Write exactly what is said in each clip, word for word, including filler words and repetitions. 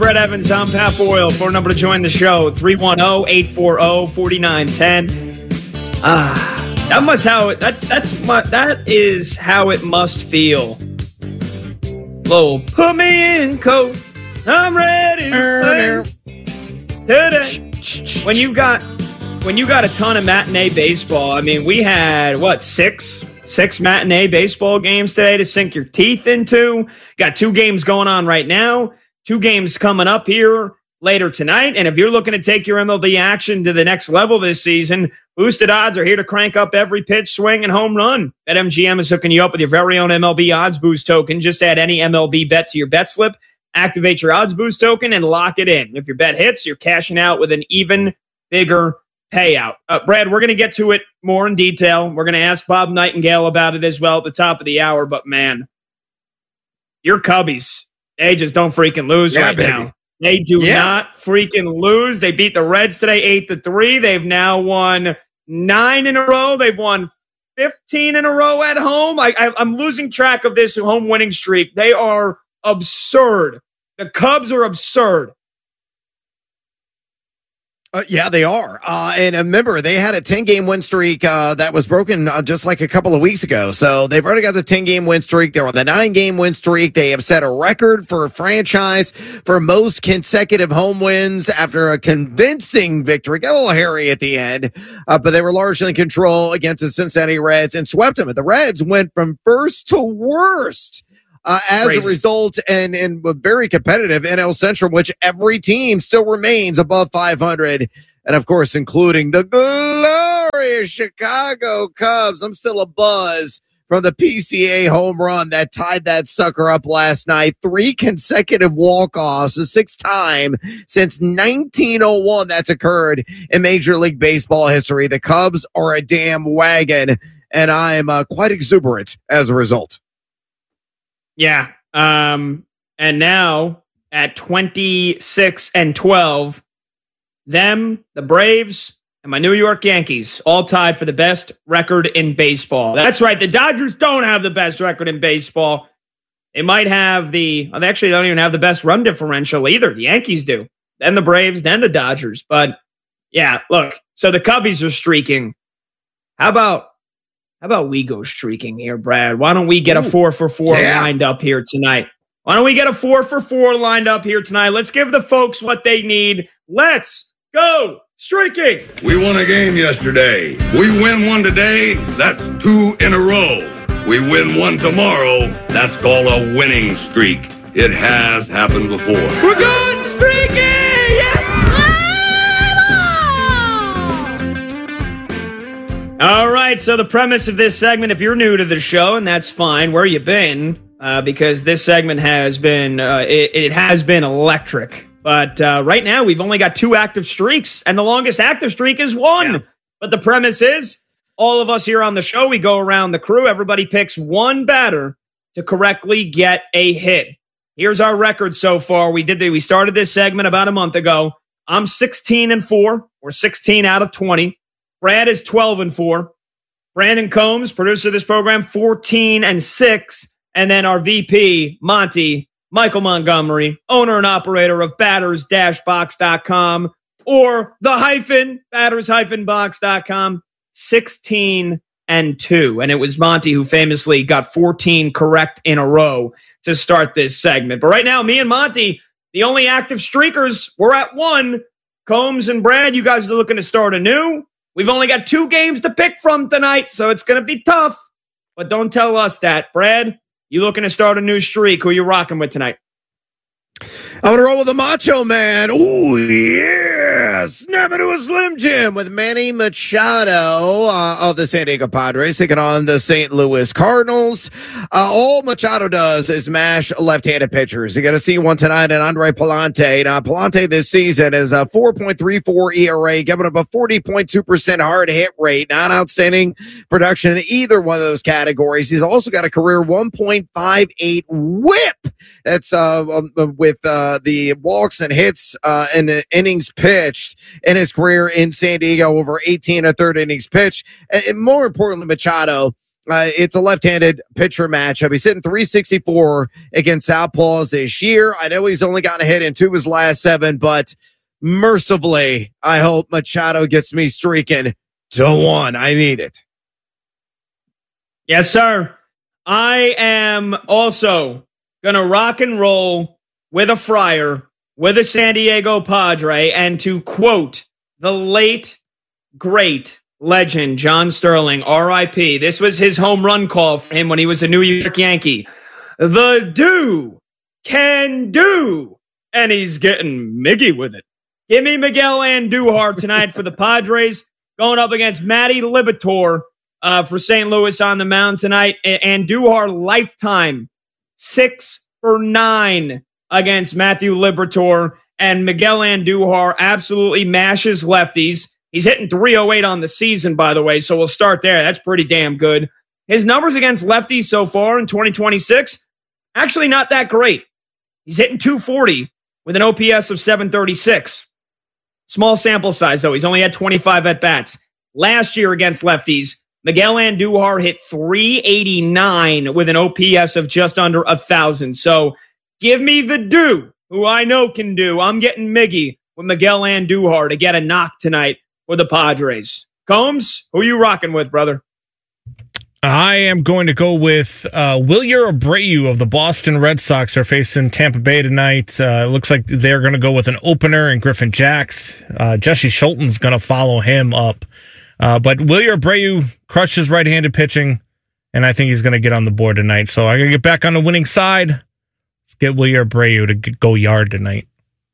Brett Evans, I'm Pat Boyle. Phone number to join the show, three one zero, eight four zero, four nine one zero. Ah, that must how it, that that's my, that is how it must feel. Lowell, put me in coat. I'm ready to play today. When you got when you got a ton of matinee baseball, I mean, we had what six six matinee baseball games today to sink your teeth into. Got two games going on right now. Two games coming up here later tonight. And if you're looking to take your M L B action to the next level this season, Boosted Odds are here to crank up every pitch, swing, and home run. BetMGM is hooking you up with your very own M L B Odds Boost token. Just add any M L B bet to your bet slip, activate your Odds Boost token, and lock it in. If your bet hits, you're cashing out with an even bigger payout. Uh, Brad, we're going to get to it more in detail. We're going to ask Bob Nightingale about it as well at the top of the hour. But, man, your Cubbies, they just don't freaking lose yeah, right baby. now. They do yeah. not freaking lose. They beat the Reds today eight to three. They've now won nine in a row. They've won fifteen in a row at home. I, I, I'm losing track of this home winning streak. They are absurd. The Cubs are absurd. Uh, yeah, they are. Uh, and remember, they had a ten-game win streak uh, that was broken uh, just like a couple of weeks ago. So they've already got the ten-game win streak. They're on the nine-game win streak. They have set a record for a franchise for most consecutive home wins after a convincing victory. Got a little hairy at the end, uh, but they were largely in control against the Cincinnati Reds and swept them. And the Reds went from first to worst. Uh, as Crazy. a result, and, and a very competitive N L Central, which every team still remains above five hundred. And, of course, including the glorious Chicago Cubs. I'm still a buzz from the P C A home run that tied that sucker up last night. Three consecutive walk-offs, the sixth time since nineteen oh one that's occurred in Major League Baseball history. The Cubs are a damn wagon, and I am uh, quite exuberant as a result. Yeah. Um, and now at twenty-six and twelve, them, the Braves, and my New York Yankees all tied for the best record in baseball. That's right. The Dodgers don't have the best record in baseball. They might have the, well, they actually don't even have the best run differential either. The Yankees do. Then the Braves, then the Dodgers. But yeah, look, so the Cubbies are streaking. How about How about we go streaking here, Brad? Why don't we get a four for four yeah. lined up here tonight? Why don't we get a four for four lined up here tonight? Let's give the folks what they need. Let's go streaking. We won a game yesterday. We win one today. That's two in a row. We win one tomorrow. That's called a winning streak. It has happened before. We're good streaking. All right, so the premise of this segment, if you're new to the show, and that's fine, where you been? Uh, because this segment has been, uh, it, it has been electric. But uh, right now, we've only got two active streaks, and the longest active streak is one. Yeah. But the premise is, all of us here on the show, we go around the crew, everybody picks one batter to correctly get a hit. Here's our record so far. We did the, we started this segment about a month ago. I'm sixteen and four, or sixteen out of twenty. Brad is twelve and four. Brandon Combs, producer of this program, fourteen and six. And then our V P, Monty, Michael Montgomery, owner and operator of batters dash box dot com or the hyphen, batters hyphen box dot com, sixteen and two. And it was Monty who famously got fourteen correct in a row to start this segment. But right now, me and Monty, the only active streakers, we're at one. Combs and Brad, you guys are looking to start anew. We've only got two games to pick from tonight, so it's going to be tough. But don't tell us that. Brad, you looking to start a new streak? Who you rocking with tonight? I'm going to roll with the Macho Man. Ooh, yeah. Snap into a Slim Jim with Manny Machado uh, of the San Diego Padres taking on the Saint Louis Cardinals. Uh, all Machado does is mash left-handed pitchers. You're going to see one tonight in Andre Palante. Now, Palante this season is a four point three four E R A, giving up a forty point two percent hard hit rate. Not outstanding production in either one of those categories. He's also got a career one point five eight whip. That's uh, with uh, the walks and hits uh, and the innings pitched in his career in San Diego, over eighteen and a third innings pitched. And more importantly, Machado Uh, it's a left-handed pitcher matchup. He's hitting three sixty-four against Southpaws this year. I know he's only gotten a hit in two of his last seven, but mercifully, I hope Machado gets me streaking to one. I need it. Yes, sir. I am also going to rock and roll with a Friar, with a San Diego Padre, and to quote the late, great legend, John Sterling, R I P. This was his home run call for him when he was a New York Yankee. The do can do, and he's getting miggy with it. Give me Miguel Andujar tonight for the Padres, going up against Matty Liberatore uh, for Saint Louis on the mound tonight. Andujar lifetime six for nine against Matthew Liberatore, and Miguel Andujar absolutely mashes lefties. He's hitting three oh eight on the season, by the way, so we'll start there. That's pretty damn good. His numbers against lefties so far in twenty twenty-six, actually not that great. He's hitting two forty with an O P S of seven thirty-six. Small sample size, though. He's only had twenty-five at-bats. Last year against lefties, Miguel Andujar hit three eighty-nine with an O P S of just under one thousand. So give me the do, who I know can do. I'm getting Miggy with Miguel Andujar to get a knock tonight for the Padres. Combs, who you rocking with, brother? I am going to go with uh, Wilyer Abreu of the Boston Red Sox are facing Tampa Bay tonight. Uh, it looks like they're going to go with an opener and Griffin Jacks. Uh, Jesse Schulten's going to follow him up. Uh, but Wilyer Abreu crushed his right-handed pitching, and I think he's going to get on the board tonight. So I'm going to get back on the winning side. Let's get Wilyer Abreu to g- go yard tonight.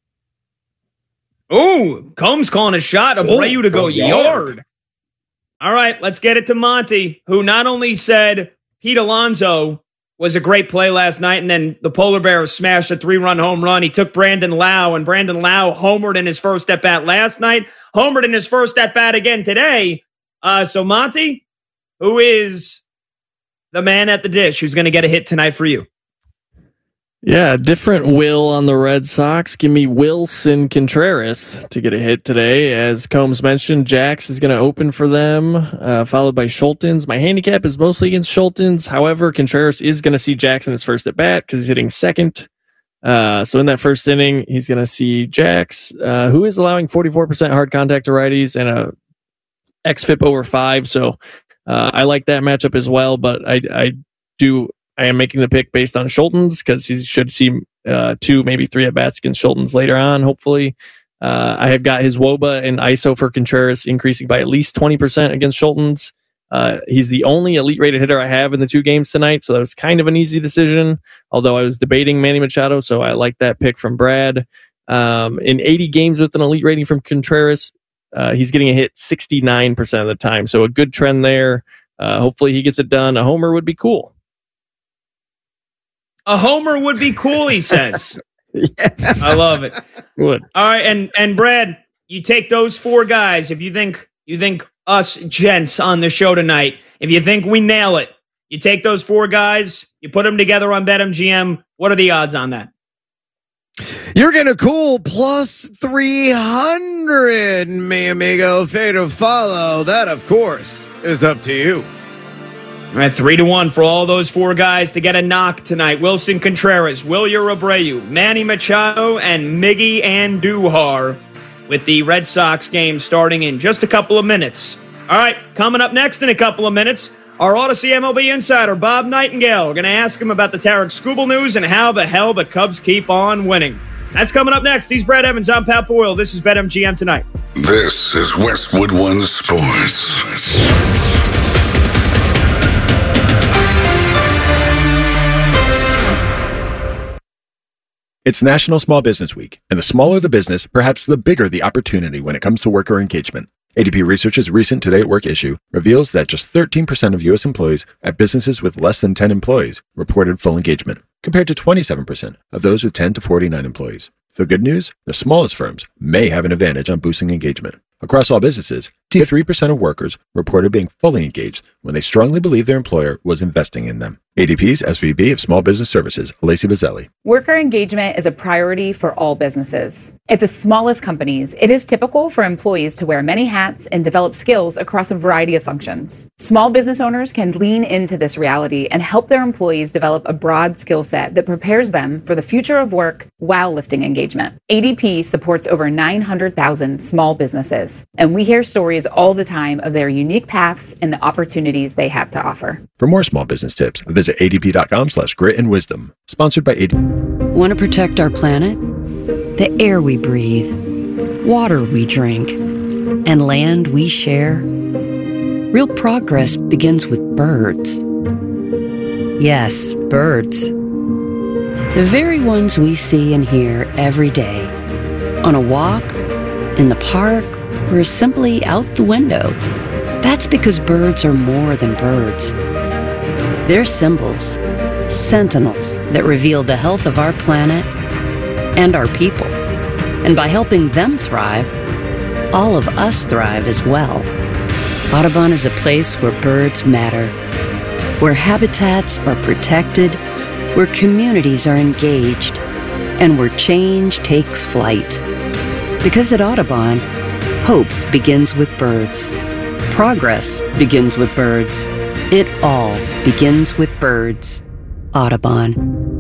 Ooh, Combs calling a shot. Abreu to go yard. yard. All right, let's get it to Monty, who not only said Pete Alonso was a great play last night, and then the Polar Bears smashed a three-run home run. He took Brandon Lau, and Brandon Lau homered in his first at-bat last night, homered in his first at-bat again today. Uh, so, Monty, who is the man at the dish who's going to get a hit tonight for you? Yeah, different Will on the Red Sox. Give me Wilson Contreras to get a hit today. As Combs mentioned, Jax is going to open for them, uh, followed by Schultens. My handicap is mostly against Schultens. However, Contreras is going to see Jax in his first at-bat because he's hitting second. Uh, so in that first inning, he's going to see Jax, uh, who is allowing forty-four percent hard contact to righties and a X F I P over five. So uh, I like that matchup as well, but I, I do... I am making the pick based on Schultens because he should see uh, two, maybe three at-bats against Schultens later on, hopefully. Uh, I have got his W O B A and I S O for Contreras increasing by at least twenty percent against Schultens. Uh, he's the only elite-rated hitter I have in the two games tonight, so that was kind of an easy decision, although I was debating Manny Machado, so I like that pick from Brad. Um, in eighty games with an elite rating from Contreras, uh, he's getting a hit sixty-nine percent of the time, so a good trend there. Uh, hopefully he gets it done. A homer would be cool. A homer would be cool, he says. Yeah. I love it. Would. All right, and and Brad, you take those four guys. If you think you think us gents on the show tonight, if you think we nail it, you take those four guys, you put them together on BetMGM. What are the odds on that? You're getting a cool plus three hundred, mi amigo. Fade to follow. That, of course, is up to you. All right, three to one for all those four guys to get a knock tonight. Wilson Contreras, Wilyer Abreu, Manny Machado, and Miggy Andujar with the Red Sox game starting in just a couple of minutes. All right, coming up next in a couple of minutes, our Odyssey M L B insider, Bob Nightingale. We're going to ask him about the Tarek Skubal news and how the hell the Cubs keep on winning. That's coming up next. He's Brad Evans. I'm Pat Boyle. This is BetMGM Tonight. This is Westwood One Sports. It's National Small Business Week, and the smaller the business, perhaps the bigger the opportunity when it comes to worker engagement. A D P Research's recent Today at Work issue reveals that just thirteen percent of U S employees at businesses with less than ten employees reported full engagement, compared to twenty-seven percent of those with ten to forty-nine employees. The good news? The smallest firms may have an advantage on boosting engagement. Across all businesses, fifty-three percent of workers reported being fully engaged when they strongly believed their employer was investing in them. A D P's S V P of Small Business Services, Lacey Bazzelli. Worker engagement is a priority for all businesses. At the smallest companies, it is typical for employees to wear many hats and develop skills across a variety of functions. Small business owners can lean into this reality and help their employees develop a broad skill set that prepares them for the future of work while lifting engagement. A D P supports over nine hundred thousand small businesses, and we hear stories all the time of their unique paths and the opportunities they have to offer. For more small business tips, visit adp.com slash grit and wisdom. Sponsored by A D P. Want to protect our planet? The air we breathe, water we drink, and land we share? Real progress begins with birds. Yes, birds. The very ones we see and hear every day. On a walk, in the park, or simply out the window. That's because birds are more than birds. They're symbols, sentinels that reveal the health of our planet and our people. And by helping them thrive, all of us thrive as well. Audubon is a place where birds matter, where habitats are protected, where communities are engaged, and where change takes flight. Because at Audubon, hope begins with birds. Progress begins with birds. It all begins with birds. Audubon.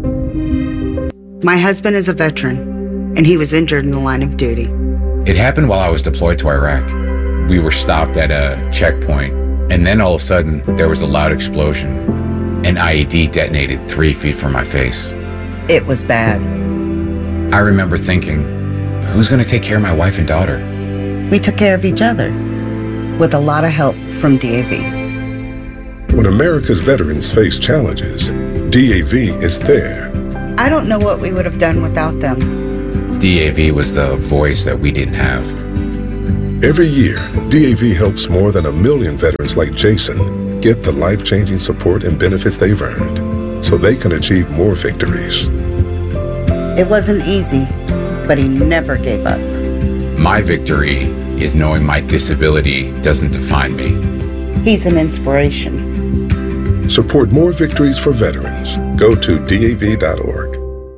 My husband is a veteran, and he was injured in the line of duty. It happened while I was deployed to Iraq. We were stopped at a checkpoint, and then all of a sudden, there was a loud explosion. An I E D detonated three feet from my face. It was bad. I remember thinking, who's going to take care of my wife and daughter? We took care of each other, with a lot of help from D A V. When America's veterans face challenges, D A V is there. I don't know what we would have done without them. D A V was the voice that we didn't have. Every year, D A V helps more than a million veterans like Jason get the life-changing support and benefits they've earned so they can achieve more victories. It wasn't easy, but he never gave up. My victory is knowing my disability doesn't define me. He's an inspiration. Support more victories for veterans. Go to D A V dot org.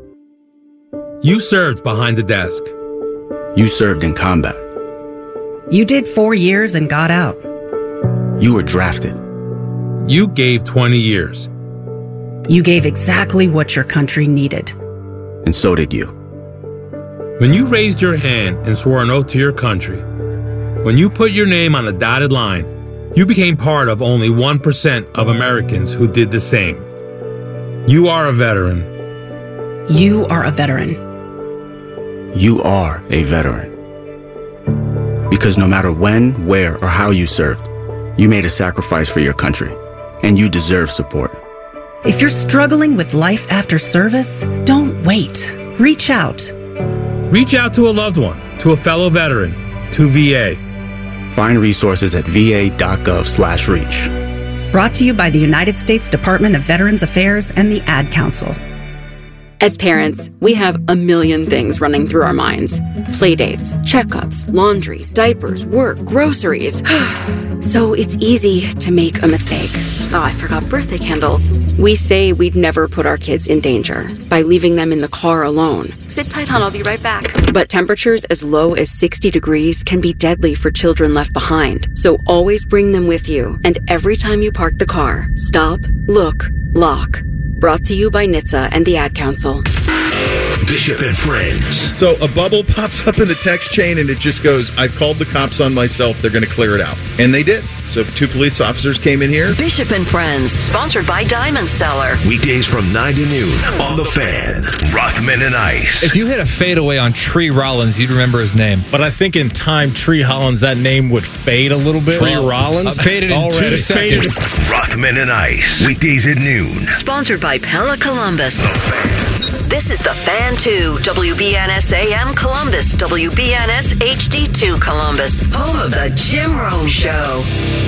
You served behind the desk. You served in combat. You did four years and got out. You were drafted. You gave twenty years. You gave exactly what your country needed. And so did you. When you raised your hand and swore an oath to your country, when you put your name on a dotted line, you became part of only one percent of Americans who did the same. You are a veteran. You are a veteran. You are a veteran. Because no matter when, where, or how you served, you made a sacrifice for your country, and you deserve support. If you're struggling with life after service, don't wait. Reach out. Reach out to a loved one, to a fellow veteran, to V A. Find resources at V A dot gov slash reach. Brought to you by the United States Department of Veterans Affairs and the Ad Council. As parents, we have a million things running through our minds. Playdates, checkups, laundry, diapers, work, groceries. So it's easy to make a mistake. Oh, I forgot birthday candles. We say we'd never put our kids in danger by leaving them in the car alone. Sit tight, hon, I'll be right back. But temperatures as low as sixty degrees can be deadly for children left behind. So always bring them with you. And every time you park the car, stop, look, lock. Brought to you by N H T S A and the Ad Council. Bishop and Friends. So a bubble pops up in the text chain and it just goes, I've called the cops on myself. They're going to clear it out. And they did. So two police officers came in here. Bishop and Friends, sponsored by Diamond Seller. Weekdays from nine to noon on The Fan. Rockman and Ice. If you hit a fadeaway on Tree Rollins, you'd remember his name. But I think in time, Tree Hollins, that name would fade a little bit. Tree Rollins? Uh, faded in Already. two seconds. Rockman and Ice. Weekdays at noon. Sponsored by Pella Columbus. This is The Fan two, W B N S A M Columbus, W B N S H D two Columbus, home of the Jim Rome Show.